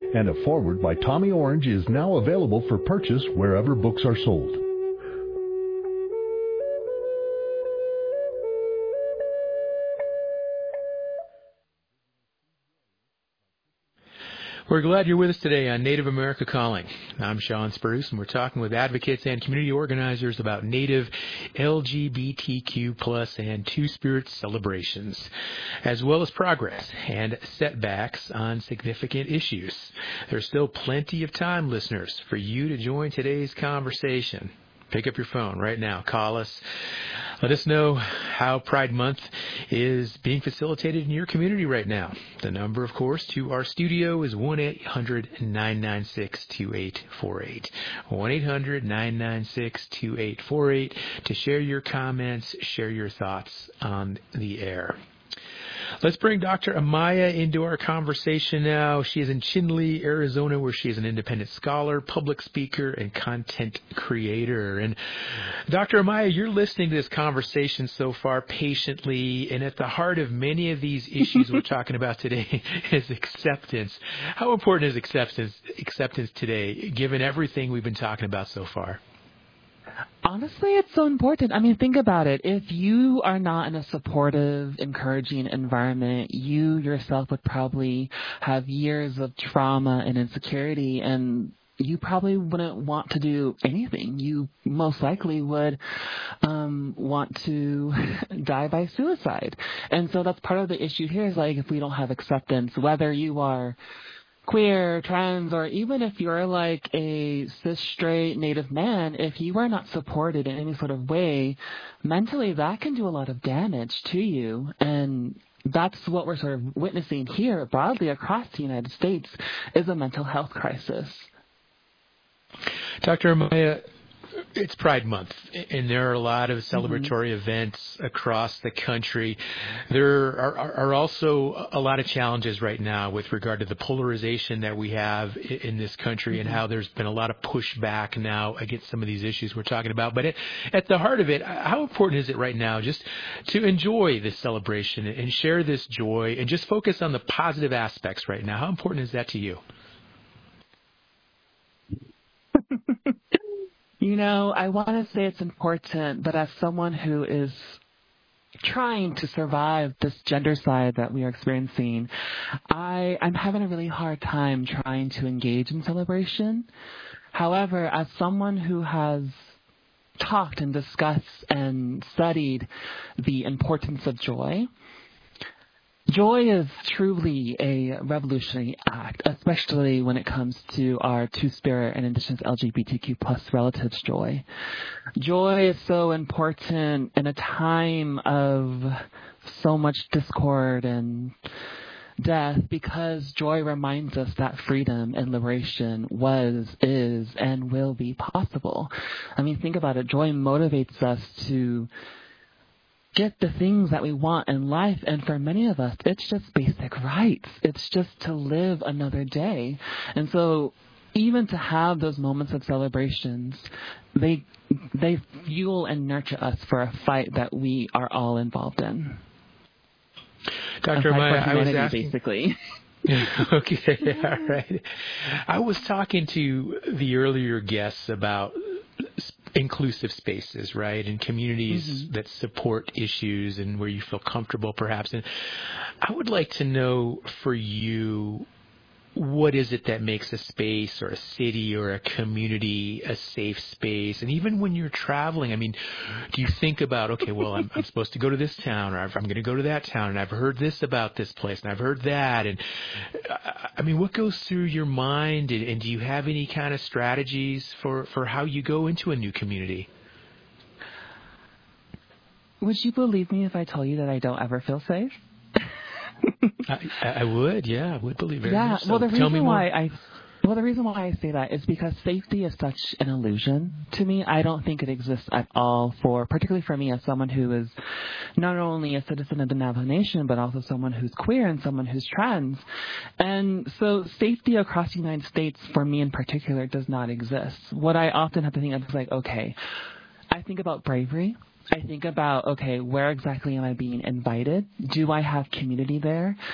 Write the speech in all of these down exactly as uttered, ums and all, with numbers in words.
And A Foreword by Tommy Orange is now available for purchase wherever books are sold. We're glad you're with us today on Native America Calling. I'm Sean Spruce, and we're talking with advocates and community organizers about Native L G B T Q plus and Two-Spirit celebrations, as well as progress and setbacks on significant issues. There's still plenty of time, listeners, for you to join today's conversation. Pick up your phone right now. Call us. Let us know how Pride Month is being facilitated in your community right now. The number, of course, to our studio is one eight hundred nine nine six two eight four eight. one eight hundred nine nine six two eight four eight to share your comments, share your thoughts on the air. Let's bring Doctor Amaya into our conversation now. She is in Chinle, Arizona, where she is an independent scholar, public speaker, and content creator. And Doctor Amaya, you're listening to this conversation so far patiently, and at the heart of many of these issues we're talking about today is acceptance. How important is acceptance, acceptance today, given everything we've been talking about so far? Honestly, it's so important. I mean, think about it. If you are not in a supportive, encouraging environment, you yourself would probably have years of trauma and insecurity, and you probably wouldn't want to do anything. You most likely would um, want to die by suicide. And so that's part of the issue here is, like, if we don't have acceptance, whether you are queer, trans, or even if you're like a cis, straight, Native man, if you are not supported in any sort of way, mentally that can do a lot of damage to you. And that's what we're sort of witnessing here broadly across the United States is a mental health crisis. Doctor Amaya, it's Pride Month, and there are a lot of celebratory mm-hmm. events across the country. There are, are, are also a lot of challenges right now with regard to the polarization that we have in this country mm-hmm. and how there's been a lot of pushback now against some of these issues we're talking about. But it, at the heart of it, how important is it right now just to enjoy this celebration and share this joy and just focus on the positive aspects right now? How important is that to you? You know, I want to say it's important, but as someone who is trying to survive this gender side that we are experiencing, I, I'm having a really hard time trying to engage in celebration. However, as someone who has talked and discussed and studied the importance of joy, joy is truly a revolutionary act, especially when it comes to our Two-Spirit and Indigenous L G B T Q plus relatives' joy. Joy is so important in a time of so much discord and death because joy reminds us that freedom and liberation was, is, and will be possible. I mean, think about it. Joy motivates us to get the things that we want in life, and for many of us, it's just basic rights. It's just to live another day. And so even to have those moments of celebrations, they they fuel and nurture us for a fight that we are all involved in. Doctor Amaya, I was asking, basically. Okay, all right. I was talking to the earlier guests about inclusive spaces, right, and communities mm-hmm. that support issues and where you feel comfortable, perhaps. And I would like to know for you, what is it that makes a space or a city or a community a safe space? And even when you're traveling, I mean, do you think about, okay, well, I'm, I'm supposed to go to this town, or I'm going to go to that town, and I've heard this about this place, and I've heard that. And I mean, what goes through your mind? And, and do you have any kind of strategies for, for how you go into a new community? Would you believe me if I told you that I don't ever feel safe? I, I would, yeah, I would believe it. Yeah, so well, the tell reason me why more. I, well, the reason why I say that is because safety is such an illusion to me. I don't think it exists at all for, particularly for me as someone who is not only a citizen of the Navajo Nation, but also someone who's queer and someone who's trans. And so safety across the United States, for me in particular, does not exist. What I often have to think of is like, okay, I think about bravery. I think about, okay, where exactly am I being invited? Do I have community there?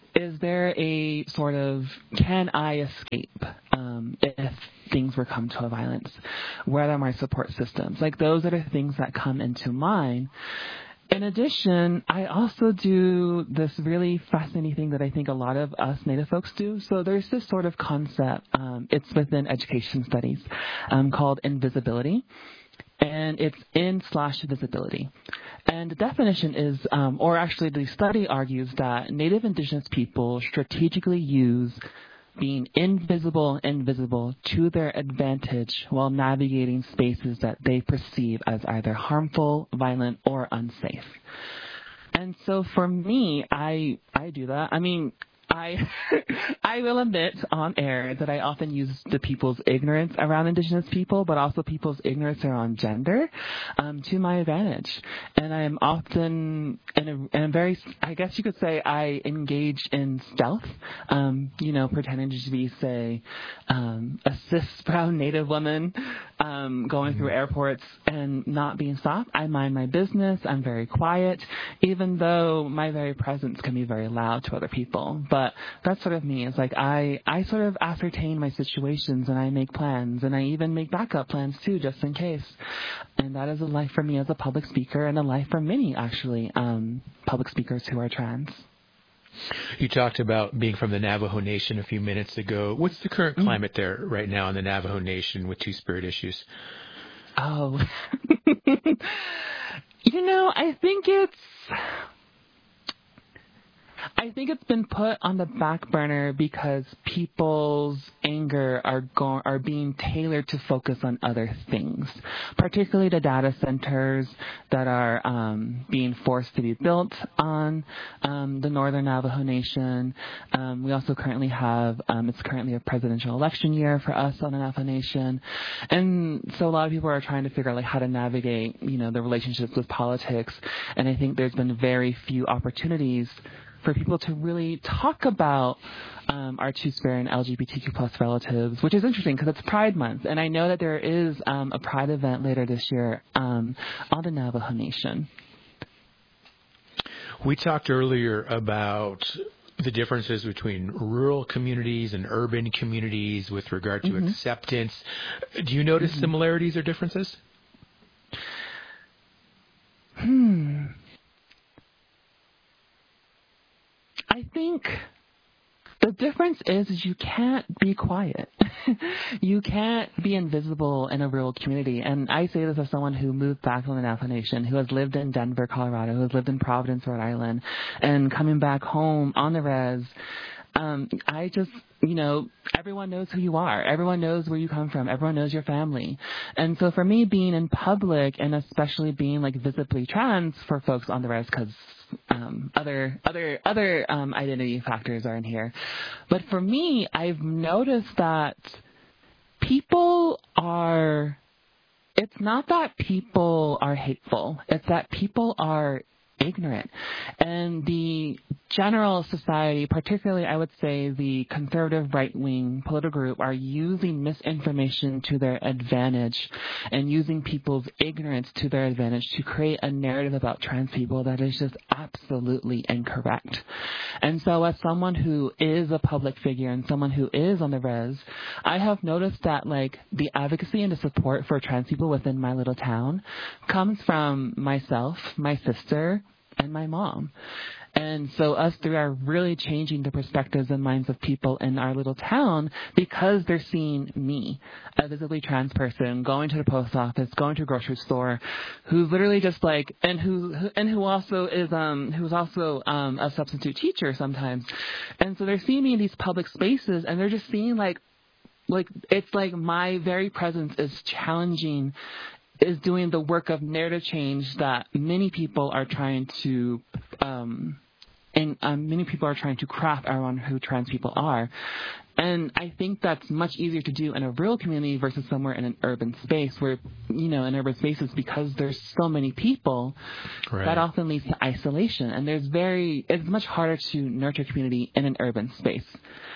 is there a sort of, can I escape um, if things were come to a violence? What are my support systems? Like, those are the things that come into mind. In addition, I also do this really fascinating thing that I think a lot of us Native folks do. So there's this sort of concept, um, it's within education studies, um, called invisibility. And it's in slash visibility. And the definition is, um, or actually the study argues that Native Indigenous people strategically use being invisible and visible to their advantage while navigating spaces that they perceive as either harmful, violent, or unsafe. And so for me, I I do that. I mean, I I will admit on air that I often use the people's ignorance around Indigenous people, but also people's ignorance around gender, um, to my advantage. And I am often, in a, in a very, I guess you could say, I engage in stealth, um, you know, pretending to be, say, um, a cis brown Native woman um, going through airports and not being stopped. I mind my business. I'm very quiet, even though my very presence can be very loud to other people. But But that's sort of me. It's like I, I sort of ascertain my situations and I make plans and I even make backup plans too, just in case. And that is a life for me as a public speaker and a life for many, actually, um, public speakers who are trans. You talked about being from the Navajo Nation a few minutes ago. What's the current climate there right now in the Navajo Nation with Two-Spirit issues? Oh, you know, I think it's... I think it's been put on the back burner because people's anger are go- are being tailored to focus on other things, particularly the data centers that are um, being forced to be built on um, the Northern Navajo Nation. Um, we also currently have, um, it's currently a presidential election year for us on the Navajo Nation. And so a lot of people are trying to figure out like how to navigate, you know, the relationships with politics. And I think there's been very few opportunities for people to really talk about um, our Two-Spirit and L G B T Q plus relatives, which is interesting because it's Pride Month. And I know that there is um, a Pride event later this year um, on the Navajo Nation. We talked earlier about the differences between rural communities and urban communities with regard to mm-hmm. acceptance. Do you notice mm-hmm. similarities or differences? Hmm. I think the difference is, is you can't be quiet. You can't be invisible in a rural community. And I say this as someone who moved back from the Navajo Nation, who has lived in Denver, Colorado, who has lived in Providence, Rhode Island, and coming back home on the res. Um, I just, you know, everyone knows who you are. Everyone knows where you come from. Everyone knows your family. And so for me, being in public and especially being like visibly trans for folks on the res, because um, other other other um, identity factors are in here. But for me, I've noticed that people are. It's not that people are hateful. It's that people are ignorant. And the general society, particularly I would say the conservative right-wing political group, are using misinformation to their advantage and using people's ignorance to their advantage to create a narrative about trans people that is just absolutely incorrect. And so as someone who is a public figure and someone who is on the res, I have noticed that like the advocacy and the support for trans people within my little town comes from myself, my sister, and my mom. And so us three are really changing the perspectives and minds of people in our little town because they're seeing me, a visibly trans person, going to the post office, going to a grocery store, who's literally just like, and who, and who also is, um, who's also, um, a substitute teacher sometimes. And so they're seeing me in these public spaces and they're just seeing like, like, it's like my very presence is challenging is doing the work of narrative change that many people are trying to, um, and um, many people are trying to craft around who trans people are. And I think that's much easier to do in a rural community versus somewhere in an urban space where, you know, in urban spaces, because there's so many people, right. that often leads to isolation. And there's very, it's much harder to nurture community in an urban space.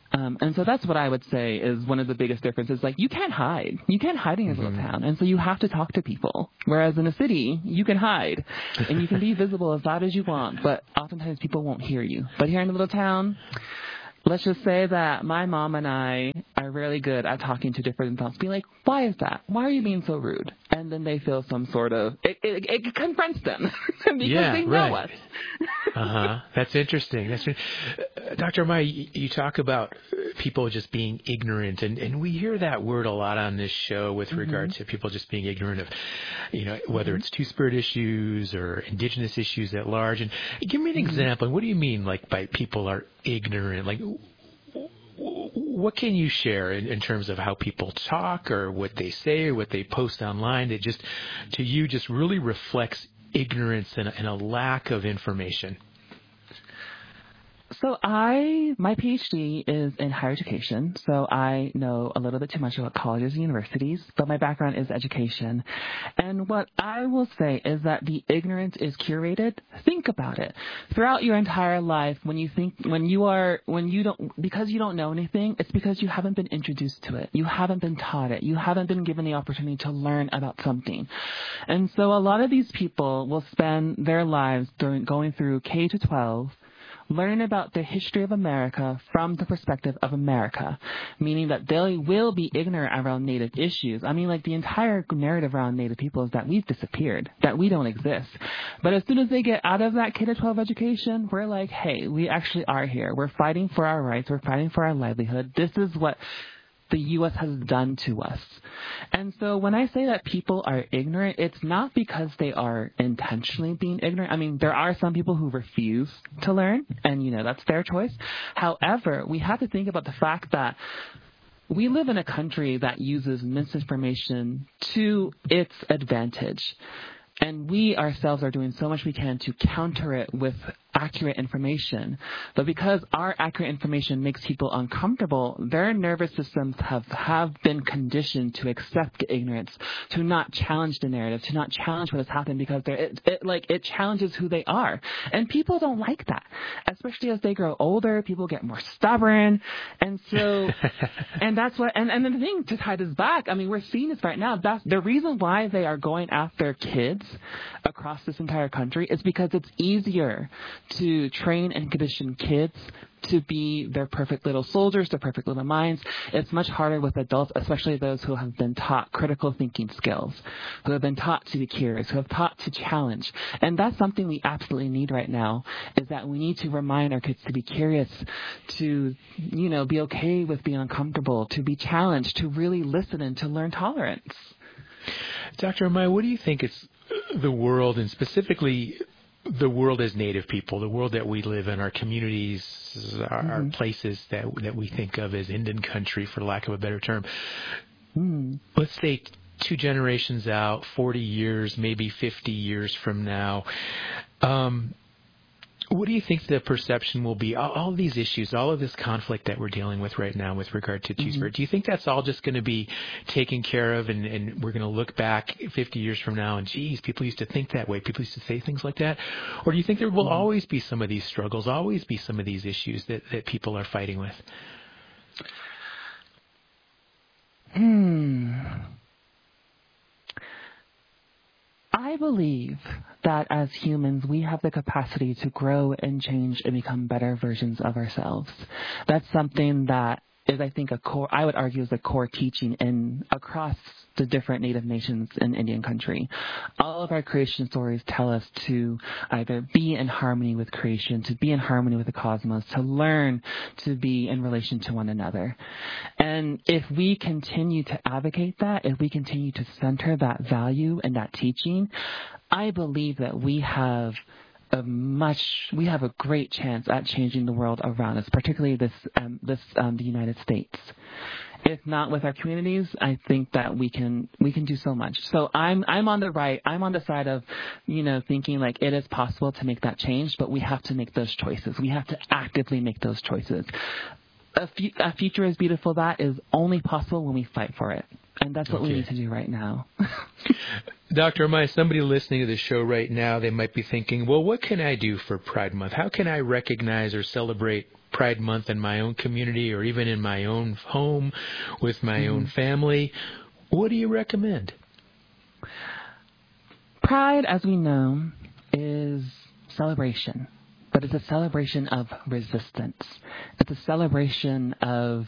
Um, and so that's what I would say is one of the biggest differences. Like, you can't hide. You can't hide in your mm-hmm. little town. And so you have to talk to people. Whereas in a city, you can hide. And you can be visible as loud as you want. But oftentimes people won't hear you. But here in a little town, let's just say that my mom and I are really good at talking to different adults. Be like, why is that? Why are you being so rude? And then they feel some sort of, it, it, it confronts them because yeah, they know right. us. uh-huh. That's interesting. That's uh, Doctor Amaya, you, you talk about people just being ignorant, and, and we hear that word a lot on this show with mm-hmm. regard to people just being ignorant of, you know, whether mm-hmm. it's Two-Spirit issues or indigenous issues at large. And give me an mm-hmm. example. What do you mean, like, by people are ignorant? Like, what can you share in, in terms of how people talk or what they say or what they post online that just, to you, just really reflects ignorance and, and a lack of information? So I, my PhD is in higher education, so I know a little bit too much about colleges and universities, but my background is education. And what I will say is that the ignorance is curated. Think about it. Throughout your entire life, when you think, when you are, when you don't, because you don't know anything, it's because you haven't been introduced to it. You haven't been taught it. You haven't been given the opportunity to learn about something. And so a lot of these people will spend their lives during, going through K to twelve, learn about the history of America from the perspective of America, meaning that they will be ignorant around Native issues. I mean, like, the entire narrative around Native people is that we've disappeared, that we don't exist. But as soon as they get out of that K to twelve education, we're like, hey, we actually are here. We're fighting for our rights. We're fighting for our livelihood. This is what the U S has done to us. And so when I say that people are ignorant, it's not because they are intentionally being ignorant. I mean, there are some people who refuse to learn, and, you know, that's their choice. However, we have to think about the fact that we live in a country that uses misinformation to its advantage. And we ourselves are doing so much we can to counter it with accurate information. But because our accurate information makes people uncomfortable, their nervous systems have, have been conditioned to accept ignorance, to not challenge the narrative, to not challenge what has happened, because they're, it, it, like, it challenges who they are. And people don't like that. Especially as they grow older, people get more stubborn. And so, and that's what, and, and the thing to tie this back, I mean, we're seeing this right now. That's the reason why they are going after kids across this entire country is because it's easier to train and condition kids to be their perfect little soldiers, their perfect little minds. It's much harder with adults, especially those who have been taught critical thinking skills, who have been taught to be curious, who have taught to challenge. And that's something we absolutely need right now, is that we need to remind our kids to be curious, to, you know, be okay with being uncomfortable, to be challenged, to really listen and to learn tolerance. Doctor Amaya, what do you think is the world, and specifically the world as Native people, the world that we live in, our communities, our, mm-hmm. our places that that we think of as Indian country, for lack of a better term. Mm. Let's say two generations out, forty years, maybe fifty years from now. Um, what do you think the perception will be? All, all of these issues, all of this conflict that we're dealing with right now with regard to Two-Spirit, mm-hmm. do you think that's all just going to be taken care of, and, and we're going to look back fifty years from now and, geez, people used to think that way, people used to say things like that? Or do you think there will mm-hmm. always be some of these struggles, always be some of these issues that, that people are fighting with? Hmm. I believe that as humans, we have the capacity to grow and change and become better versions of ourselves. That's something that is, I think, a core, I would argue, is a core teaching in across the different Native nations in Indian country. All of our creation stories tell us to either be in harmony with creation, to be in harmony with the cosmos, to learn to be in relation to one another. And if we continue to advocate that, if we continue to center that value and that teaching, I believe that we have a much, we have a great chance at changing the world around us, particularly this, um, this, um, the United States. If not with our communities, I think that we can we can do so much. So I'm I'm on the right. I'm on the side of, you know, thinking like it is possible to make that change, but we have to make those choices. We have to actively make those choices. A, fu- a future as beautiful that is only possible when we fight for it. And that's what okay. we need to do right now. Doctor Amaya, somebody listening to the show right now, they might be thinking, well, what can I do for Pride Month? How can I recognize or celebrate Pride Month in my own community or even in my own home with my mm-hmm. own family? What do you recommend? Pride, as we know, is celebration, but it's a celebration of resistance. It's a celebration of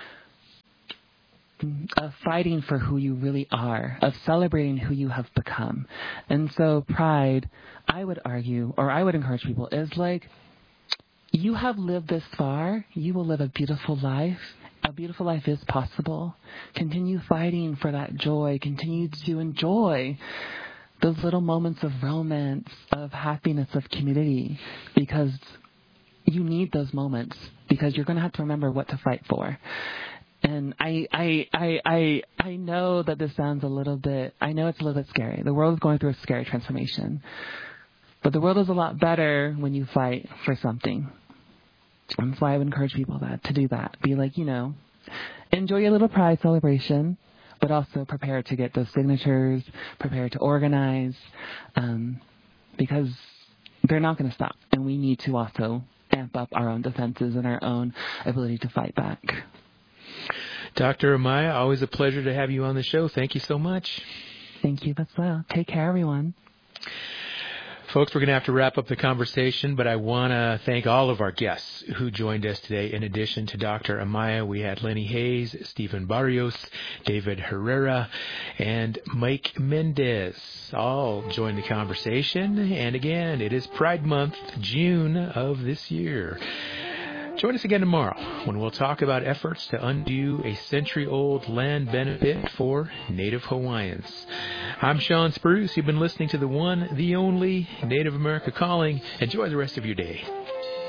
of fighting for who you really are, of celebrating who you have become. And so Pride, I would argue, or I would encourage people, is like, you have lived this far, you will live a beautiful life. A beautiful life is possible. Continue fighting for that joy. Continue to enjoy those little moments of romance, of happiness, of community, because you need those moments, because you're going to have to remember what to fight for. And I, I, I, I, I know that this sounds a little bit, I know it's a little bit scary. The world is going through a scary transformation. But the world is a lot better when you fight for something. And that's why I would encourage people that to do that. Be like, you know, enjoy your little Pride celebration, but also prepare to get those signatures, prepare to organize, um, because they're not going to stop. And we need to also amp up our own defenses and our own ability to fight back. Doctor Amaya, always a pleasure to have you on the show. Thank you so much. Thank you as well. Take care, everyone. Folks, we're going to have to wrap up the conversation, but I want to thank all of our guests who joined us today. In addition to Doctor Amaya, we had Lenny Hayes, Stephen Barrios, David Herrera, and Mike Mendez. All joined the conversation. And again, it is Pride Month, June of this year. Join us again tomorrow when we'll talk about efforts to undo a century-old land benefit for Native Hawaiians. I'm Sean Spruce. You've been listening to the one, the only Native America Calling. Enjoy the rest of your day.